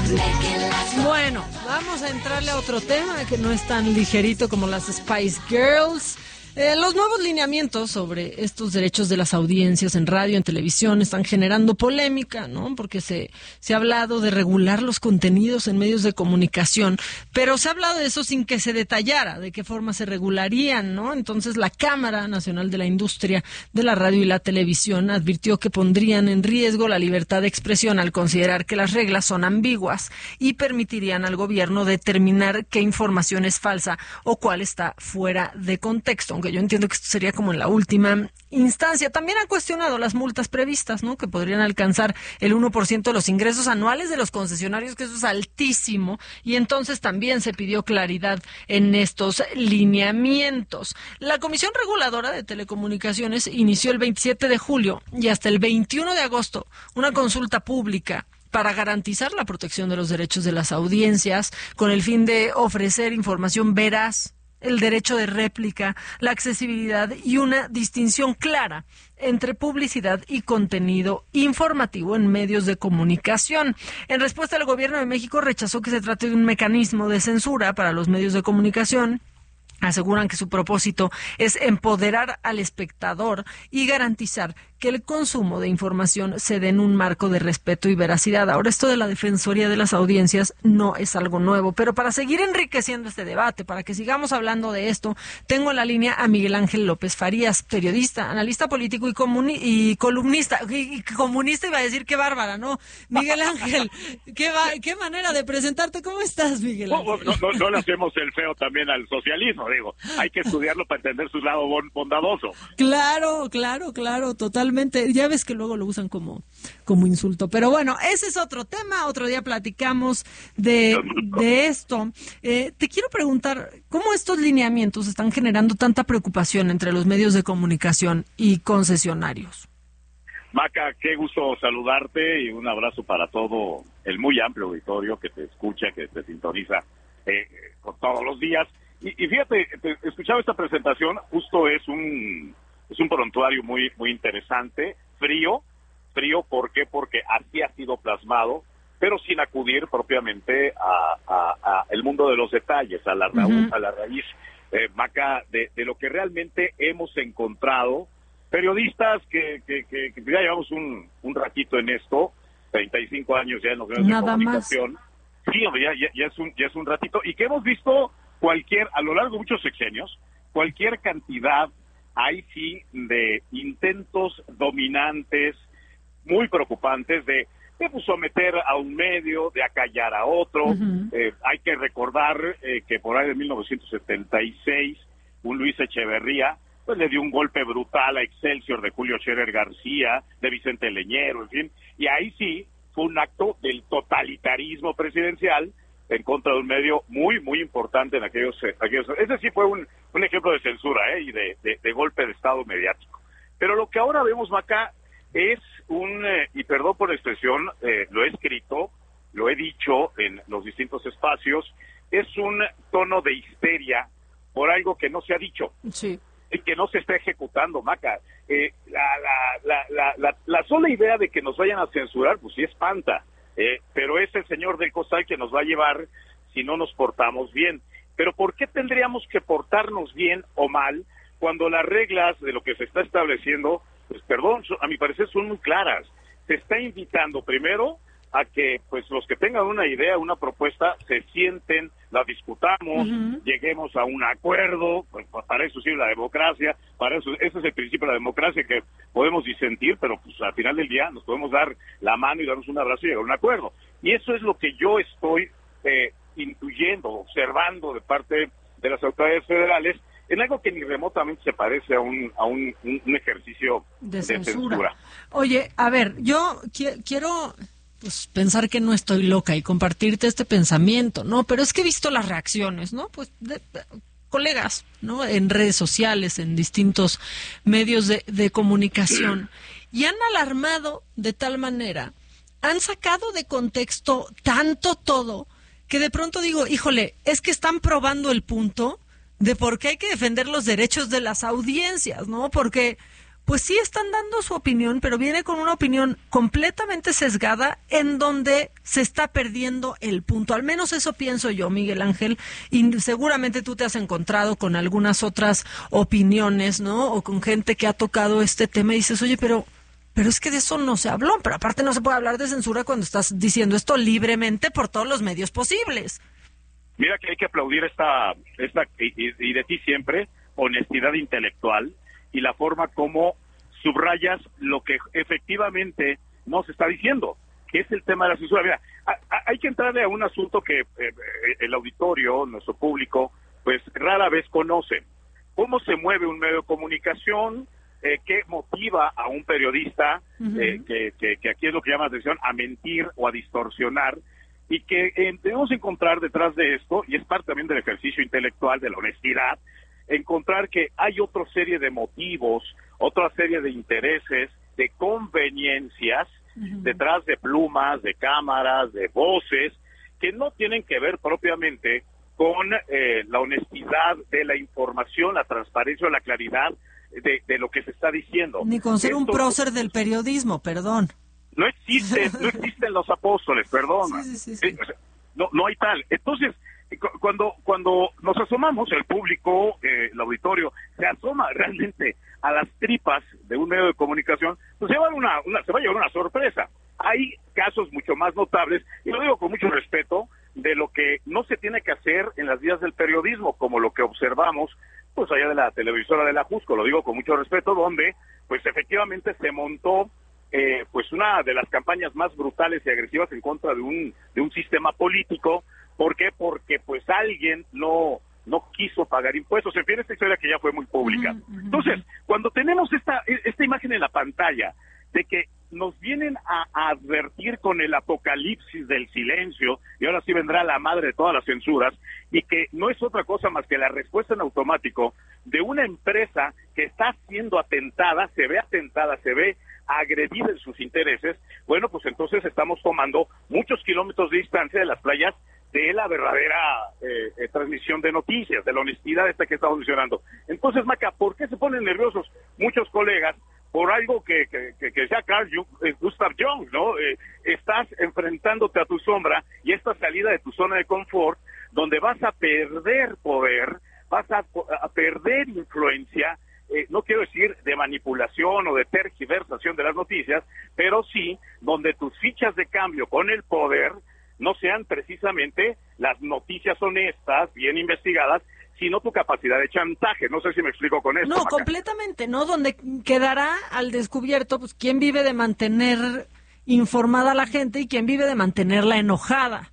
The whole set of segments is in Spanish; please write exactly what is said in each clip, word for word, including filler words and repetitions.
Bueno, vamos a entrarle a otro tema que no es tan ligerito como las Spice Girls. Eh, los nuevos lineamientos sobre estos derechos de las audiencias en radio, en televisión, están generando polémica, ¿no? Porque se, se ha hablado de regular los contenidos en medios de comunicación, pero se ha hablado de eso sin que se detallara de qué forma se regularían, ¿no? Entonces, la Cámara Nacional de la Industria de la Radio y la Televisión advirtió que pondrían en riesgo la libertad de expresión al considerar que las reglas son ambiguas y permitirían al gobierno determinar qué información es falsa o cuál está fuera de contexto, que yo entiendo que esto sería como en la última instancia. También han cuestionado las multas previstas, ¿no? Que podrían alcanzar el uno por ciento de los ingresos anuales de los concesionarios, que eso es altísimo, y entonces también se pidió claridad en estos lineamientos. La Comisión Reguladora de Telecomunicaciones inició el veintisiete de julio y hasta el veintiuno de agosto una consulta pública para garantizar la protección de los derechos de las audiencias, con el fin de ofrecer información veraz, el derecho de réplica, la accesibilidad y una distinción clara entre publicidad y contenido informativo en medios de comunicación. En respuesta, el Gobierno de México rechazó que se trate de un mecanismo de censura para los medios de comunicación. Aseguran que su propósito es empoderar al espectador y garantizar que el consumo de información se dé en un marco de respeto y veracidad. Ahora, esto de la Defensoría de las Audiencias no es algo nuevo, pero para seguir enriqueciendo este debate, para que sigamos hablando de esto, tengo en la línea a Miguel Ángel López Farías, periodista, analista político y, comuni- y columnista. Y, y comunista iba a decir, qué bárbara, ¿no? Miguel Ángel, qué, va- qué manera de presentarte. ¿Cómo estás, Miguel Ángel? No, no, no le hacemos el feo también al socialismo, digo. Hay que estudiarlo para entender su lado bondadoso. Claro, claro, claro, totalmente. Ya ves que luego lo usan como, como insulto. Pero bueno, ese es otro tema. Otro día platicamos de, de esto. Eh, te quiero preguntar, ¿cómo estos lineamientos están generando tanta preocupación entre los medios de comunicación y concesionarios? Maca, qué gusto saludarte y un abrazo para todo el muy amplio auditorio que te escucha, que te sintoniza eh, con todos los días. Y, y fíjate, te, escuchaba esta presentación, justo es un es un prontuario muy muy interesante, frío, frío, ¿por qué? Porque así ha sido plasmado, pero sin acudir propiamente a, a, a el mundo de los detalles, a la, ra- uh-huh. a la raíz, eh, Maca, de, de lo que realmente hemos encontrado, periodistas que, que, que, que ya llevamos un, un ratito en esto, treinta y cinco años ya en los medios de comunicación. Más. Sí, hombre, ya, ya, ya, es un, ya es un ratito, y que hemos visto cualquier, a lo largo de muchos sexenios, cualquier cantidad, ahí sí, de intentos dominantes, muy preocupantes, de, de pues, someter a un medio, de acallar a otro. Uh-huh. Eh, hay que recordar eh, que por ahí de mil novecientos setenta y seis, un Luis Echeverría, pues le dio un golpe brutal a Excelsior de Julio Scherer García, de Vicente Leñero, en fin, y ahí sí, fue un acto del totalitarismo presidencial en contra de un medio muy, muy importante en aquellos... aquellos ese sí fue un, un ejemplo de censura, ¿eh? Y de, de, de golpe de Estado mediático. Pero lo que ahora vemos, Maca, es un... Eh, y perdón por la expresión, eh, lo he escrito, lo he dicho en los distintos espacios, es un tono de histeria por algo que no se ha dicho. Sí. Y que no se está ejecutando, Maca. Eh, la, la, la, la, la, la sola idea de que nos vayan a censurar, pues sí espanta. Eh, pero es el señor del costal que nos va a llevar si no nos portamos bien. Pero ¿por qué tendríamos que portarnos bien o mal cuando las reglas de lo que se está estableciendo, pues perdón, a mi parecer son muy claras? Se está invitando primero a que pues los que tengan una idea, una propuesta, se sienten, la discutamos, uh-huh. lleguemos a un acuerdo, pues, para eso sirve la democracia, para eso, ese es el principio de la democracia, que podemos disentir, pero pues al final del día nos podemos dar la mano y darnos un abrazo y llegar a un acuerdo. Y eso es lo que yo estoy eh, intuyendo, observando de parte de las autoridades federales, en algo que ni remotamente se parece a un a un, un ejercicio de, de censura. censura. Oye, a ver, yo qui- quiero... pues pensar que no estoy loca y compartirte este pensamiento, ¿no? Pero es que he visto las reacciones, ¿no? Pues de, de colegas, ¿no? En redes sociales, en distintos medios de, de comunicación, y han alarmado de tal manera, han sacado de contexto tanto todo, que de pronto digo, híjole, es que están probando el punto de por qué hay que defender los derechos de las audiencias, ¿no? Porque pues sí están dando su opinión, pero viene con una opinión completamente sesgada en donde se está perdiendo el punto. Al menos eso pienso yo, Miguel Ángel, y seguramente tú te has encontrado con algunas otras opiniones, ¿no? O con gente que ha tocado este tema y dices, oye, pero... Pero es que de eso no se habló, pero aparte no se puede hablar de censura cuando estás diciendo esto libremente por todos los medios posibles. Mira que hay que aplaudir esta, esta y, y de ti siempre, honestidad intelectual y la forma como subrayas lo que efectivamente no se está diciendo, que es el tema de la censura. Mira, a, a, hay que entrarle a un asunto que eh, el auditorio, nuestro público, pues rara vez conoce. ¿Cómo se mueve un medio de comunicación? Eh, ¿Qué motiva a un periodista, uh-huh. eh, que, que, que aquí es lo que llama la atención, a mentir o a distorsionar? Y que eh, debemos encontrar detrás de esto, y es parte también del ejercicio intelectual, de la honestidad, encontrar que hay otra serie de motivos, otra serie de intereses, de conveniencias, uh-huh. detrás de plumas, de cámaras, de voces, que no tienen que ver propiamente con eh, la honestidad de la información, la transparencia o la claridad De, de lo que se está diciendo. Ni con ser Esto, un prócer del periodismo, perdón. No existen, no existen los apóstoles, perdón. Sí, sí, sí, sí. No, no hay tal. Entonces, cuando cuando nos asomamos, el público, eh, el auditorio, se asoma realmente a las tripas de un medio de comunicación, pues se va a, una, una, se va a llevar una sorpresa. Hay casos mucho más notables, y lo digo con mucho respeto, de lo que no se tiene que hacer en las vías del periodismo, como lo que observamos pues allá de la televisora de la Jusco, lo digo con mucho respeto, donde pues efectivamente se montó eh, pues una de las campañas más brutales y agresivas en contra de un de un sistema político. ¿Por qué? Porque pues alguien no no quiso pagar impuestos. En fin, esta historia que ya fue muy pública. Uh-huh. Entonces, cuando tenemos esta esta imagen en la pantalla de que nos vienen a, a advertir con el apocalipsis del silencio, y ahora sí vendrá la madre de todas las censuras, y que no es otra cosa más que la respuesta en automático de una empresa que está siendo atentada, se ve atentada, se ve agredida en sus intereses, bueno, pues entonces estamos tomando muchos kilómetros de distancia de las playas de la verdadera eh, eh, transmisión de noticias, de la honestidad esta que estamos mencionando. Entonces, Maca, ¿por qué se ponen nerviosos muchos colegas por algo que, que, que, que sea Carl Jung, eh, Gustav Jung, ¿no? Eh, estás enfrentándote a tu sombra y esta salida de tu zona de confort, donde vas a perder poder, vas a, a perder influencia, eh, no quiero decir de manipulación o de tergiversación de las noticias, pero sí donde tus fichas de cambio con el poder no sean precisamente las noticias honestas, bien investigadas, sino tu capacidad de chantaje. No sé si me explico con esto. No, Maca. Completamente, ¿no? Donde quedará al descubierto, pues, quién vive de mantener informada a la gente y quién vive de mantenerla enojada.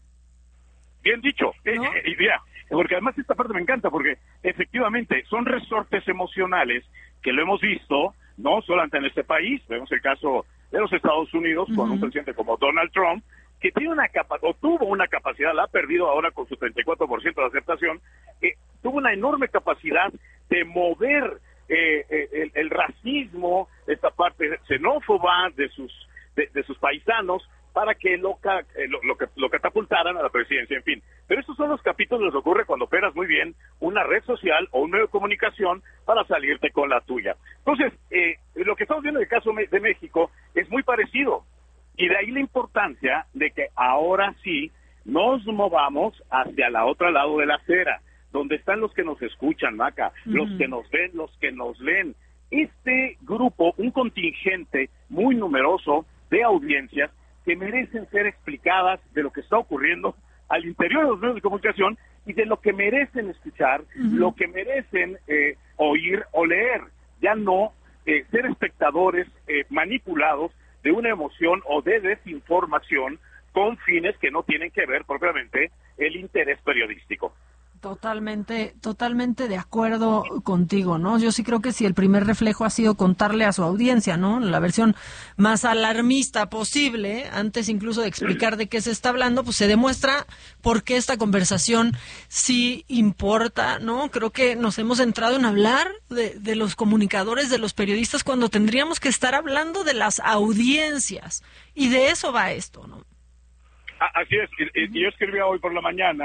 Bien dicho. ¿No? Eh, eh, mira, porque además esta parte me encanta, porque efectivamente son resortes emocionales que lo hemos visto, no solamente en este país, vemos el caso de los Estados Unidos, uh-huh. con un presidente como Donald Trump, que tiene una capa o tuvo una capacidad, la ha perdido ahora con su treinta y cuatro por ciento de aceptación, eh, tuvo una enorme capacidad de mover eh, eh, el, el racismo, esta parte xenófoba de sus de, de sus paisanos, para que lo, eh, lo, lo, lo catapultaran a la presidencia, en fin. Pero estos son los capítulos que ocurre cuando operas muy bien una red social o un medio de comunicación para salirte con la tuya. Entonces, eh, lo que estamos viendo en el caso de México es muy parecido. Y de ahí la importancia de que ahora sí nos movamos hacia la otra lado de la acera, donde están los que nos escuchan, Maca, uh-huh. los que nos ven, los que nos leen. Este grupo, un contingente muy numeroso de audiencias que merecen ser explicadas de lo que está ocurriendo al interior de los medios de comunicación y de lo que merecen escuchar, uh-huh. lo que merecen eh, oír o leer. Ya no eh, ser espectadores eh, manipulados de una emoción o de desinformación con fines que no tienen que ver propiamente el interés periodístico. Totalmente, totalmente de acuerdo contigo, ¿no? Yo sí creo que si el primer reflejo ha sido contarle a su audiencia, ¿no? La versión más alarmista posible, antes incluso de explicar de qué se está hablando, pues se demuestra por qué esta conversación sí importa, ¿no? Creo que nos hemos centrado en hablar de, de los comunicadores, de los periodistas, cuando tendríamos que estar hablando de las audiencias. Y de eso va esto, ¿no? Así es. Y, y yo escribía hoy por la mañana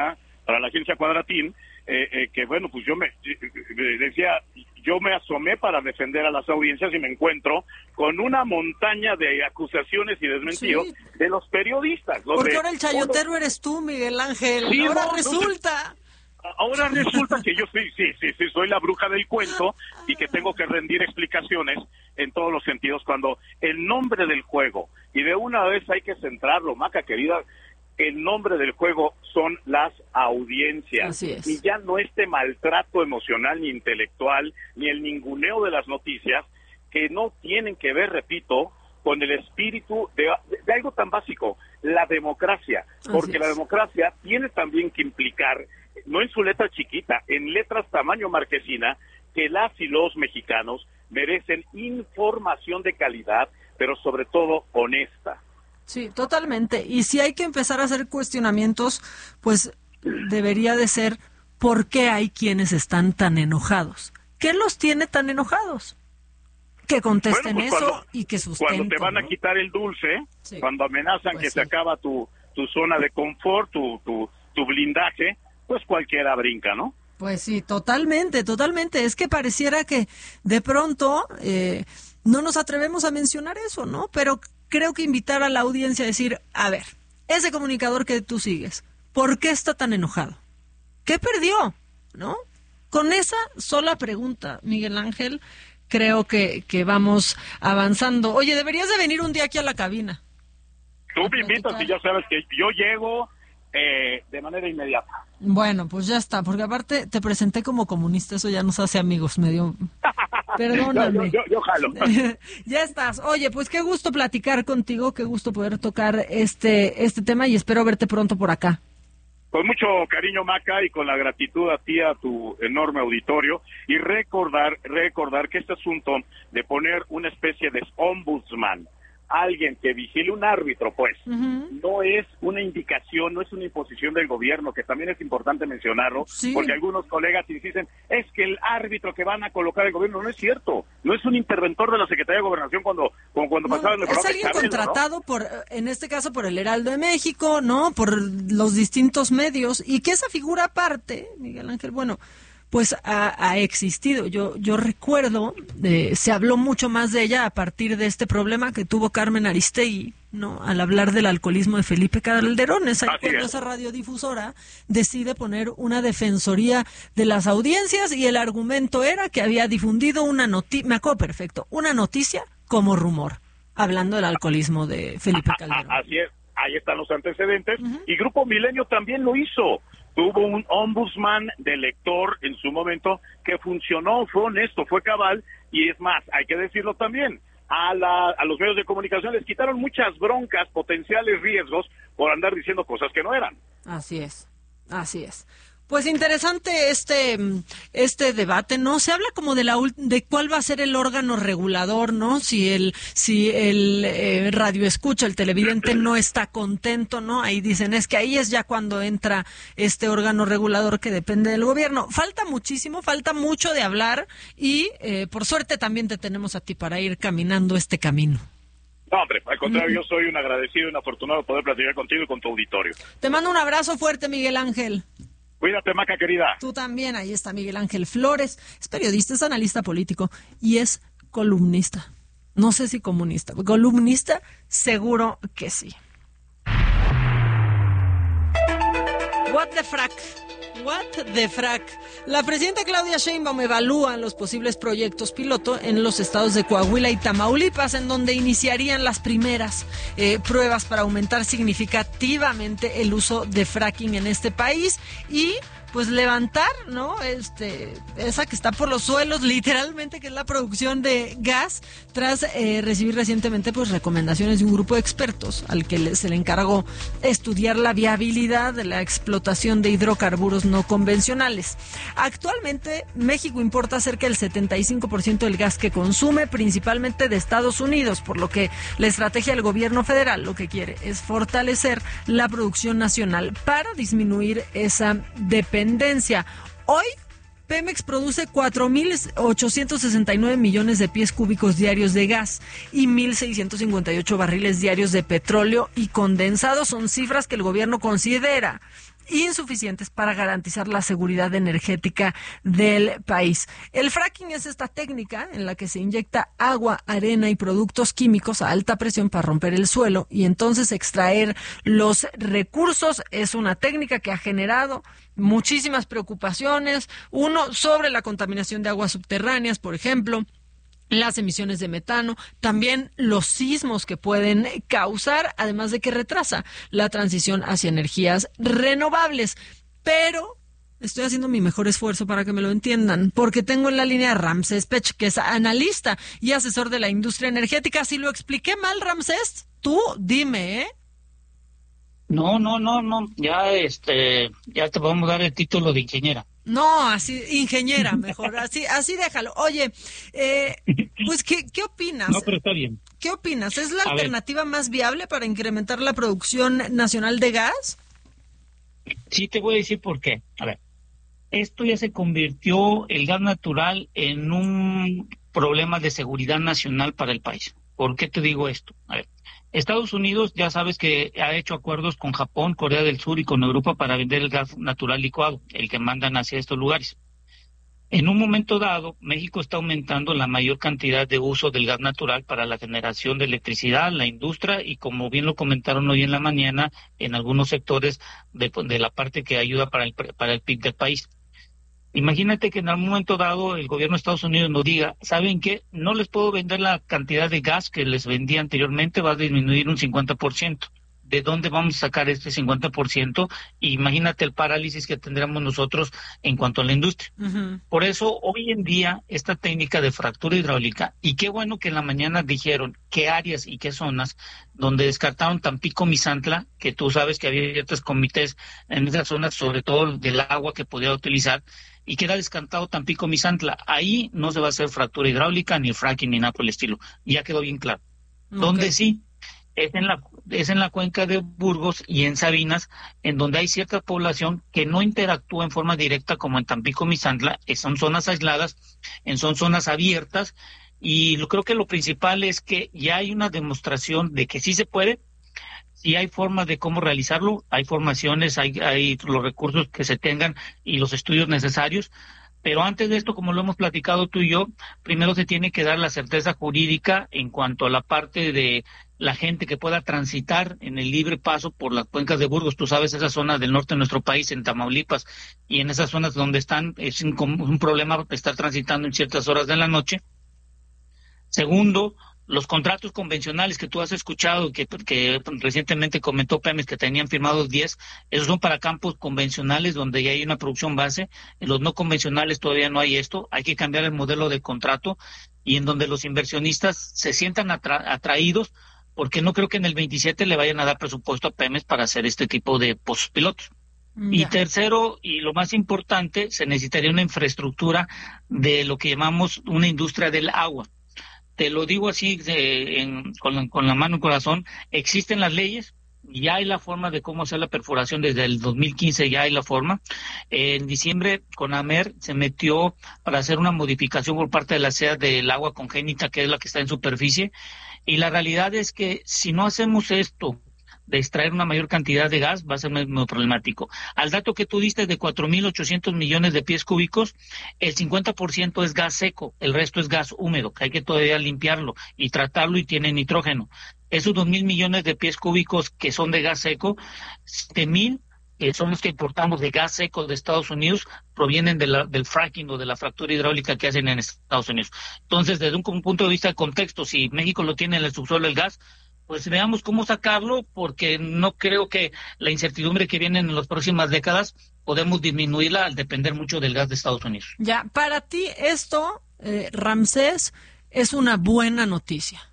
para la agencia Cuadratín, eh, eh, que bueno, pues yo me eh, decía, yo me asomé para defender a las audiencias y me encuentro con una montaña de acusaciones y desmentidos sí. de los periodistas. Porque ahora el chayotero uno... eres tú, Miguel Ángel, sí, ahora no, resulta... Ahora resulta que yo sí, sí, sí, sí, soy la bruja del cuento y que tengo que rendir explicaciones en todos los sentidos cuando el nombre del juego, y de una vez hay que centrarlo, Maca querida, el nombre del juego son las audiencias. Así es. Y ya no este maltrato emocional ni intelectual, ni el ninguneo de las noticias, que no tienen que ver, repito, con el espíritu de, de, de algo tan básico, la democracia, porque la democracia tiene también que implicar, no en su letra chiquita, en letras tamaño marquesina, que las y los mexicanos merecen información de calidad, pero sobre todo honesta. Sí, totalmente. Y si hay que empezar a hacer cuestionamientos, pues debería de ser ¿por qué hay quienes están tan enojados? ¿Qué los tiene tan enojados? Que contesten bueno, pues eso cuando, y que sustenten. Cuando te van ¿no? a quitar el dulce, sí. cuando amenazan pues que sí. se acaba tu, tu zona de confort, tu, tu, tu blindaje, pues cualquiera brinca, ¿no? Pues sí, totalmente, totalmente. Es que pareciera que de pronto eh, no nos atrevemos a mencionar eso, ¿no? Pero creo que invitar a la audiencia a decir, a ver, ese comunicador que tú sigues, ¿por qué está tan enojado? ¿Qué perdió? ¿No? Con esa sola pregunta, Miguel Ángel, creo que, que vamos avanzando. Oye, deberías de venir un día aquí a la cabina. Tú me invitas y ya sabes que yo llego eh, de manera inmediata. Bueno, pues ya está, porque aparte te presenté como comunista, eso ya nos hace amigos, medio... Perdóname. yo, yo, yo jalo. Ya estás. Oye, pues qué gusto platicar contigo, qué gusto poder tocar este este tema y espero verte pronto por acá. Con mucho cariño, Maca, y con la gratitud a ti, a tu enorme auditorio, y recordar, recordar que este asunto de poner una especie de ombudsman, alguien que vigile un árbitro, pues, uh-huh. no es una indicación, no es una imposición del gobierno, que también es importante mencionarlo, sí. porque algunos colegas dicen, es que el árbitro que van a colocar el gobierno, no es cierto, no es un interventor de la Secretaría de Gobernación cuando, como cuando no, pasaba en el programa. Es alguien contratado, ¿no? por, en este caso, por el Heraldo de México, ¿no? Por los distintos medios, y que esa figura aparte, Miguel Ángel, bueno... pues ha, ha existido. Yo yo recuerdo, eh, se habló mucho más de ella a partir de este problema que tuvo Carmen Aristegui, ¿no? Al hablar del alcoholismo de Felipe Calderón. Es ahí cuando esa radiodifusora decide poner una defensoría de las audiencias y el argumento era que había difundido una noticia, me acuerdo perfecto, una noticia como rumor, hablando del alcoholismo de Felipe Calderón. Así es, ahí están los antecedentes, uh-huh. y Grupo Milenio también lo hizo. Tuvo un ombudsman de lector en su momento que funcionó, fue honesto, fue cabal, y es más, hay que decirlo también, a, la, a los medios de comunicación les quitaron muchas broncas, potenciales riesgos por andar diciendo cosas que no eran. Así es, así es. Pues interesante este este debate, ¿no? Se habla como de la de cuál va a ser el órgano regulador, ¿no? Si el si el eh, radio escucha, el televidente no está contento, ¿no? Ahí dicen, es que ahí es ya cuando entra este órgano regulador que depende del gobierno. Falta muchísimo, falta mucho de hablar y eh, por suerte también te tenemos a ti para ir caminando este camino. No, hombre, al contrario, mm. yo soy un agradecido y un afortunado de poder platicar contigo y con tu auditorio. Te mando un abrazo fuerte, Miguel Ángel. Cuídate, Maca, querida. Tú también, ahí está Miguel Ángel Flores, es periodista, es analista político y es columnista. No sé si comunista, columnista seguro que sí. What the frack, what the frack. La presidenta Claudia Sheinbaum evalúa los posibles proyectos piloto en los estados de Coahuila y Tamaulipas, en donde iniciarían las primeras eh, pruebas para aumentar significativamente el uso de fracking en este país y pues levantar, ¿no? Este, esa que está por los suelos, literalmente, que es la producción de gas, tras eh, recibir recientemente pues recomendaciones de un grupo de expertos al que le, se le encargó estudiar la viabilidad de la explotación de hidrocarburos no convencionales. Actualmente, México importa cerca del setenta y cinco por ciento del gas que consume, principalmente de Estados Unidos, por lo que la estrategia del gobierno federal lo que quiere es fortalecer la producción nacional para disminuir esa dependencia. Tendencia. Hoy Pemex produce cuatro mil ochocientos sesenta y nueve millones de pies cúbicos diarios de gas y mil seiscientos cincuenta y ocho barriles diarios de petróleo y condensado. Son cifras que el gobierno considera insuficientes para garantizar la seguridad energética del país. El fracking es esta técnica en la que se inyecta agua, arena y productos químicos a alta presión para romper el suelo y entonces extraer los recursos. Es una técnica que ha generado muchísimas preocupaciones. Uno, sobre la contaminación de aguas subterráneas, por ejemplo, las emisiones de metano, también los sismos que pueden causar, además de que retrasa la transición hacia energías renovables. Pero estoy haciendo mi mejor esfuerzo para que me lo entiendan, porque tengo en la línea a Ramsés Pech, que es analista y asesor de la industria energética. Si lo expliqué mal, Ramsés, tú dime, ¿eh? No, no, no, no, ya este, ya te podemos dar el título de ingeniera. No, así, ingeniera, mejor, así, así déjalo. Oye, eh, pues, ¿qué, qué opinas? No, pero está bien. ¿Qué opinas? ¿Es la A alternativa ver. más viable para incrementar la producción nacional de gas? Sí, te voy a decir por qué. A ver, esto ya se convirtió el gas natural en un problema de seguridad nacional para el país. ¿Por qué te digo esto? A ver, Estados Unidos ya sabes que ha hecho acuerdos con Japón, Corea del Sur y con Europa para vender el gas natural licuado, el que mandan hacia estos lugares. En un momento dado, México está aumentando la mayor cantidad de uso del gas natural para la generación de electricidad, la industria y, como bien lo comentaron hoy en la mañana, en algunos sectores de, de la parte que ayuda para el, para el P I B del país. Imagínate que en algún momento dado el gobierno de Estados Unidos nos diga, ¿saben qué? No les puedo vender la cantidad de gas que les vendía anteriormente, va a disminuir un cincuenta por ciento. ¿De dónde vamos a sacar este cincuenta por ciento? Imagínate el parálisis que tendremos nosotros en cuanto a la industria. Uh-huh. Por eso, hoy en día, esta técnica de fractura hidráulica, y qué bueno que en la mañana dijeron qué áreas y qué zonas, donde descartaron Tampico, Misantla, que tú sabes que había ciertos comités en esas zonas, sobre todo del agua que podía utilizar, y queda descartado Tampico, Misantla. Ahí no se va a hacer fractura hidráulica, ni fracking, ni nada por el estilo. Ya quedó bien claro. Okay. Donde sí, es en la es en la cuenca de Burgos y en Sabinas, en donde hay cierta población que no interactúa en forma directa como en Tampico, Misantla, son zonas aisladas, en son zonas abiertas, y lo, creo que lo principal es que ya hay una demostración de que sí se puede, sí hay formas de cómo realizarlo, hay formaciones, hay, hay los recursos que se tengan y los estudios necesarios. Pero antes de esto, como lo hemos platicado tú y yo, primero se tiene que dar la certeza jurídica en cuanto a la parte de la gente que pueda transitar en el libre paso por las cuencas de Burgos. Tú sabes, esa zona del norte de nuestro país, en Tamaulipas, y en esas zonas donde están, es un, un problema estar transitando en ciertas horas de la noche. Segundo, los contratos convencionales que tú has escuchado, que, que recientemente comentó Pemex que tenían firmados diez, esos son para campos convencionales donde ya hay una producción base. En los no convencionales todavía no hay esto, hay que cambiar el modelo de contrato, y en donde los inversionistas se sientan atra- atraídos, porque no creo que en el veintisiete le vayan a dar presupuesto a Pemex para hacer este tipo de pozos pilotos. Yeah. Y tercero, y lo más importante, se necesitaría una infraestructura de lo que llamamos una industria del agua. Te lo digo así, de, en, con, la, con la mano en el corazón, existen las leyes, ya hay la forma de cómo hacer la perforación, desde el dos mil quince ya hay la forma. Eh, en diciembre, CONAMER se metió para hacer una modificación por parte de la S E A del agua congénita, que es la que está en superficie, y la realidad es que si no hacemos esto, de extraer una mayor cantidad de gas, va a ser muy, muy problemático. Al dato que tú diste de cuatro mil ochocientos millones de pies cúbicos, el cincuenta por ciento es gas seco, el resto es gas húmedo, que hay que todavía limpiarlo y tratarlo, y tiene nitrógeno. Esos dos mil millones de pies cúbicos que son de gas seco, siete mil, que son los que importamos de gas seco de Estados Unidos, provienen de la, del fracking o de la fractura hidráulica que hacen en Estados Unidos. Entonces, desde un, un punto de vista de contexto, si México lo tiene en el subsuelo el gas, pues veamos cómo sacarlo, porque no creo que la incertidumbre que viene en las próximas décadas podemos disminuirla al depender mucho del gas de Estados Unidos. Ya, para ti esto, eh, Ramsés, es una buena noticia.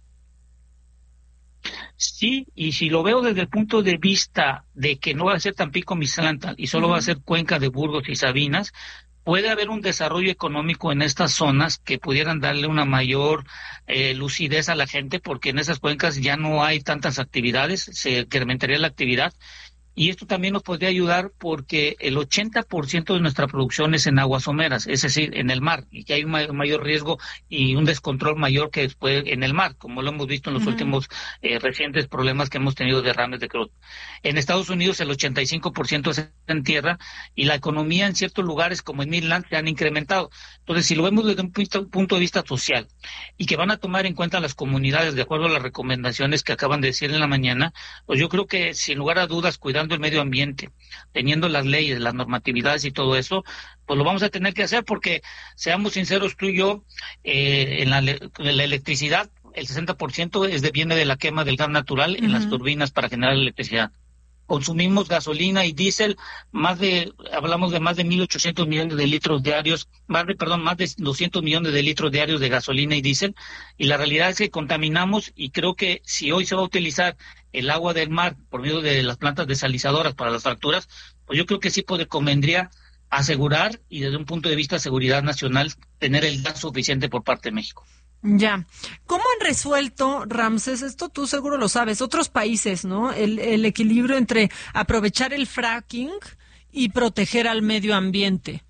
Sí, y si lo veo desde el punto de vista de que no va a ser Tampico, Misantla, y solo uh-huh. va a ser Cuenca de Burgos y Sabinas, puede haber un desarrollo económico en estas zonas que pudieran darle una mayor eh, lucidez a la gente, porque en esas cuencas ya no hay tantas actividades, se incrementaría la actividad, Y esto también nos podría ayudar porque el ochenta por ciento de nuestra producción es en aguas someras, es decir, en el mar, y que hay un mayor riesgo y un descontrol mayor que después en el mar, como lo hemos visto en los uh-huh. últimos eh, recientes problemas que hemos tenido de derrames de crudo. En Estados Unidos el ochenta y cinco por ciento es en tierra y la economía en ciertos lugares como en Midland se han incrementado. Entonces, si lo vemos desde un punto, punto de vista social y que van a tomar en cuenta las comunidades de acuerdo a las recomendaciones que acaban de decir en la mañana, pues yo creo que sin lugar a dudas, cuidando el medio ambiente, teniendo las leyes, las normatividades y todo eso, pues lo vamos a tener que hacer porque, seamos sinceros tú y yo, eh, en, la, en la electricidad, el sesenta por ciento es de, viene de la quema del gas natural uh-huh. en las turbinas para generar electricidad. Consumimos gasolina y diésel, más de, hablamos de más de mil ochocientos millones de litros diarios, más de, perdón, más de doscientos millones de litros diarios de gasolina y diésel, y la realidad es que contaminamos, y creo que si hoy se va a utilizar el agua del mar por medio de las plantas desalizadoras para las fracturas, pues yo creo que sí puede, convendría asegurar, y desde un punto de vista de seguridad nacional, tener el gas suficiente por parte de México. Ya. ¿Cómo han resuelto, Ramsés, esto tú seguro lo sabes, otros países, ¿no? El, el equilibrio entre aprovechar el fracking y proteger al medio ambiente.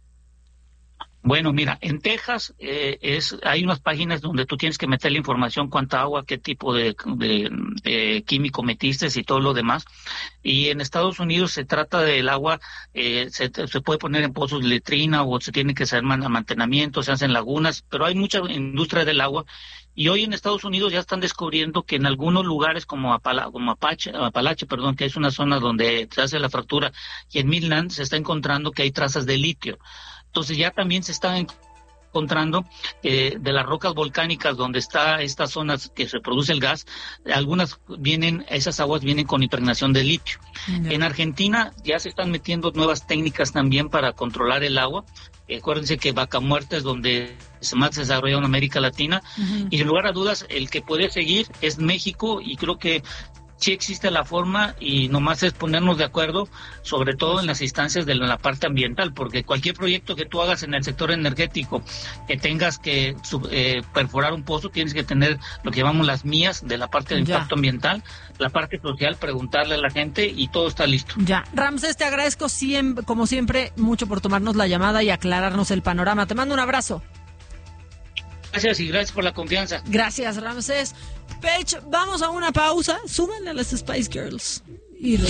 Bueno, mira, en Texas eh, es hay unas páginas donde tú tienes que meter la información, cuánta agua, qué tipo de, de, de químico metiste y todo lo demás. Y en Estados Unidos se trata del agua, eh, se, se puede poner en pozos de letrina o se tiene que hacer mantenimiento, se hacen lagunas, pero hay mucha industria del agua. Y hoy en Estados Unidos ya están descubriendo que en algunos lugares como, Apala, como Apache, Apalache, perdón, que es una zona donde se hace la fractura, y en Midland se está encontrando que hay trazas de litio. Entonces ya también se están encontrando eh, de las rocas volcánicas donde está estas zonas que se produce el gas, algunas vienen, esas aguas vienen con impregnación de litio. No. En Argentina ya se están metiendo nuevas técnicas también para controlar el agua. Eh, acuérdense que Vaca Muerta es donde se más se desarrolla en América Latina, uh-huh. y sin lugar a dudas el que puede seguir es México, y creo que sí existe la forma y nomás es ponernos de acuerdo, sobre todo en las instancias de la parte ambiental, porque cualquier proyecto que tú hagas en el sector energético, que tengas que eh, perforar un pozo, tienes que tener lo que llamamos las mías de la parte de impacto ya. ambiental, la parte social, preguntarle a la gente y todo está listo. Ya, Ramsés, te agradezco siempre, como siempre, mucho por tomarnos la llamada y aclararnos el panorama. Te mando un abrazo. Gracias y gracias por la confianza. Gracias, Ramsés. Pech, vamos a una pausa. Súbanle a las Spice Girls. Y